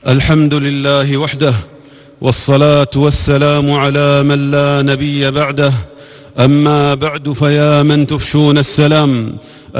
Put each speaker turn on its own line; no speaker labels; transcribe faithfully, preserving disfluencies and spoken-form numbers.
الحمد لله وحده، والصلاة والسلام على من لا نبي بعده. أما بعد، فيا من تفشون السلام،